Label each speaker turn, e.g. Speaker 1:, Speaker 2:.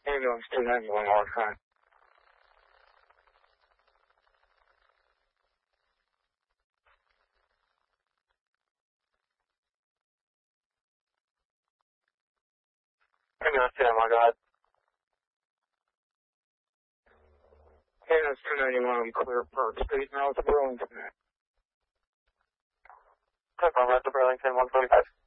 Speaker 1: Ambulance 291 all the time. Ambulance 291, go ahead. Ambulance 291, clear Park Street, now to Burlington. Confirm, right to Burlington, 145.